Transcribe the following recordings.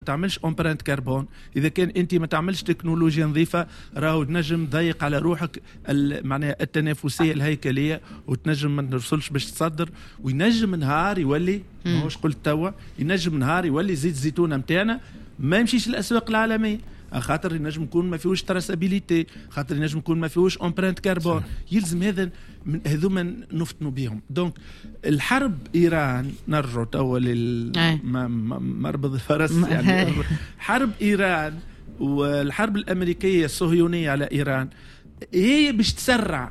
تعملش امبرانت كربون، اذا كان انت ما تعملش تكنولوجيا نظيفه، راهو تنجم تضيق على روحك معناها التنافسيه الهيكليه، وتنجم ما توصلش باش تصدر، وينجم نهار يولي ماهوش قلت توا، ينجم نهار يولي زيت الزيتونه نتاعنا ما يمشيش الاسواق العالميه، خاطر ينجم يكون ما فيهوش تراسابيليتي، خاطر ينجم يكون ما فيهوش امبرانت كربون. يلزم هذا من هذوما نفتنوا بهم. دونك الحرب ايران نرجع توا مربض الفرس يعني حرب ايران والحرب الامريكيه الصهيونيه على ايران هي باش تسرع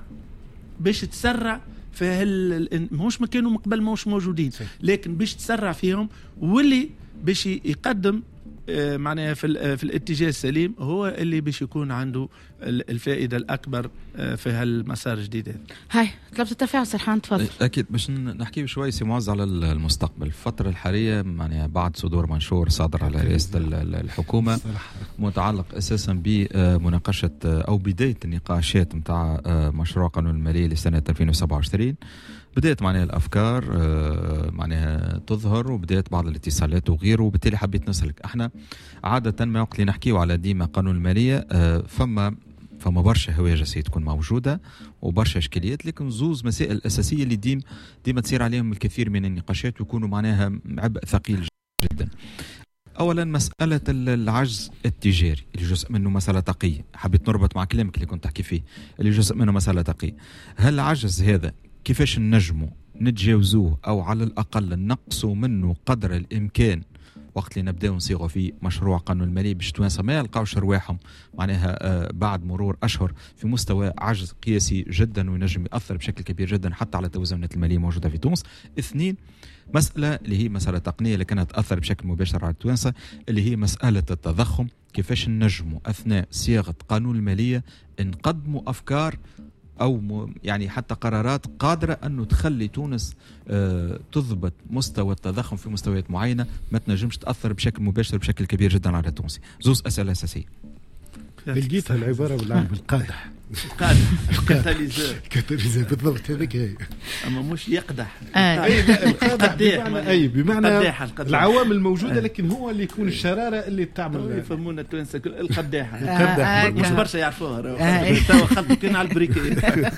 في ماهوش ما كانوا قبل ماهوش موجودين، لكن باش تسرع فيهم، واللي باش يقدم معناها في الاتجاه السليم هو اللي باش يكون عنده الفائدة الأكبر في هالمسار الجديد هذا. هاي طلبت التفاعل سرحان تفضل. أكيد باش نحكي شوي سي معز على المستقبل. الفترة الحالية معناها بعد صدور منشور صادر على رئاسة الحكومة متعلق أساسا بمناقشة أو بداية النقاشات متاع مشروع قانون المالية لسنة 2027. بدأت معناها الأفكار معناها تظهر، وبدأت بعض الاتصالات وغيره، وبالتالي حبيت نسألك. احنا عادة ما وقت اللي نحكيه على ديما قانون المالية فما برشا هواجس تكون موجودة وبرشا إشكاليات، لكن زوز مسائل أساسية اللي ديما تصير عليهم الكثير من النقاشات ويكونوا معناها عبء ثقيل جدا. أولا مسألة العجز التجاري اللي جزء منه مسألة تقية، حبيت نربط مع كلامك اللي كنت تحكي فيه اللي جزء منه مسألة تقية. هل العجز هذا كيفاش نجموا نتجاوزوه أو على الأقل نقصوا منه قدر الإمكان وقت اللي نبدأ نصيغوا في مشروع قانون المالي باش توانسة ما يلقاوش رواحهم معناها بعد مرور أشهر في مستوى عجز قياسي جدا وينجم يأثر بشكل كبير جدا حتى على التوازنات المالية موجودة في تونس. اثنين، مسألة اللي هي مسألة تقنية اللي كانت تأثر بشكل مباشر على التوانسة اللي هي مسألة التضخم. كيفاش نجموا أثناء صياغة قانون المالية نقدموا أفكار أو يعني حتى قرارات قادرة أنه تخلي تونس تضبط مستوى التضخم في مستويات معينة ما تنجمش تأثر بشكل مباشر بشكل كبير جدا على التونسي. زوز أسئلة أساسية. لقيتها العبارة بالعربي القادح. كاتاليزور بالضبط هذاك هي. أما مش يقدح. القادح بمعنى العوامل الموجودة، لكن هو اللي يكون الشرارة اللي تعمل. يفهمونا التوانسة القداحة. مش برشا يعرفوها. خلطوا كان على البريكي.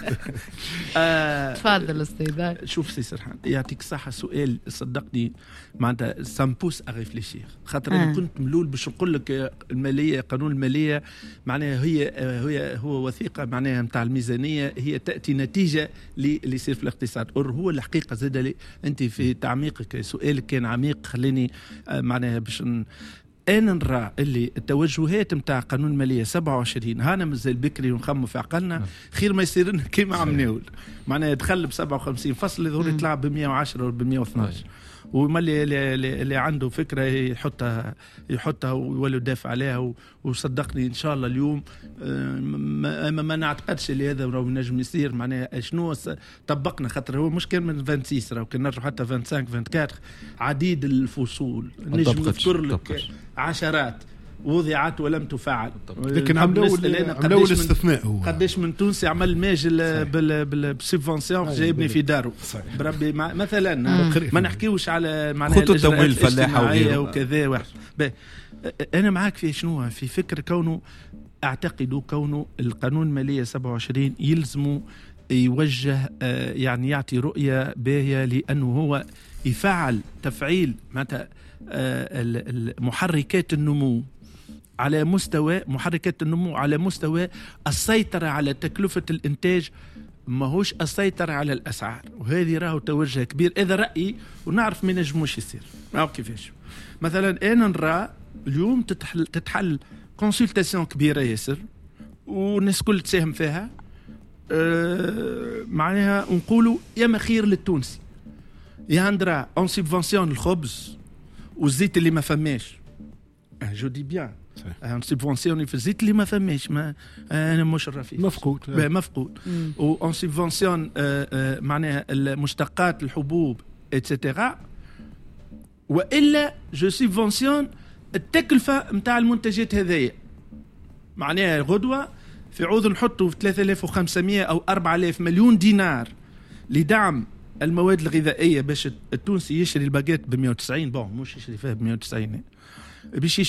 تفضل أستاذ. شوف سي سرحان يعطيك صحة، سؤال صدقني معناتها سامبوس أغيفليشير، خاطر أنا كنت ملول باش نقول لك المالية قانون المالية معناها هو وثيقة معناها متاع الميزانية، هي تأتي نتيجة اللي يصير في الاقتصاد. هو الحقيقة زاد أنت في تعميقك سؤالك كان عميق، خليني معناها باش أنا نرى اللي التوجهات متاع قانون المالية 27 هانا مازال بكري ونخمو في عقلنا، خير ما يصير لنا كيما عمناول معناها يدخل ب 57 فصل يظهر يطلع ب 110 و ب 112 وما اللي عنده فكرة يحطها ويولي يدافع عليها. وصدقني إن شاء الله اليوم ما نعتقدش اللي هذا راهو نجم يصير معناها شنو طبقنا، خاطر هو مش كان من 26 راهو كان نرجع حتى 25 24 عديد الفصول نجم نذكر لك عشرات وضعت ولم تفعل، لكن عملوا الاستثناء. هو قداش من تونسي عمل ماجل بالسيبفونسيون جايبني في داره بربي مثلا ما نحكيوش على معناها خطوط التمويل الفلاحة وكذا. أنا معاك في شنو في فكر كونه أعتقد كونه القانون المالية 27 يلزمه يوجه يعني يعطي رؤية باهية، لأنه هو يفعل تفعيل معناتها محركات النمو على مستوى السيطرة على تكلفة الإنتاج، ما هوش السيطرة على الأسعار. وهذه راهو توجه كبير. إذا رأيي ونعرف ما نجموش يصير كيفاش. مثلا أنا نرى اليوم تتحل كونسلتاسيون كبيرة ياسر والناس كل تساهم فيها معناها نقولوا يا مخير للتونسي يا هندرا اون سيبفونسيون الخبز والزيت اللي ما فماش جو دي بيان ان سيبفونسيون في الزيت اللي ما فماش ما انا مش رفيق مفقود و ان سيبفونسيون معناها المشتقات الحبوب اتسيتيرا، والا جو سيبفونسيون التكلفه نتاع المنتجات هذيا معناها غدوه في عوض نحطوا 3500 او 4000 مليون دينار لدعم المواد الغذائيه باش التونسي يشري الباجيت ب 190 مش يشري فيها ب 190 باش